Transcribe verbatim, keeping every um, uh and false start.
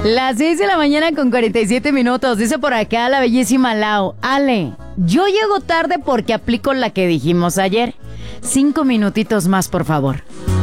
Las seis de la mañana con cuarenta y siete minutos. Dice por acá la bellísima Lau. Ale, yo llego tarde porque aplico la que dijimos ayer. Cinco minutitos más, por favor.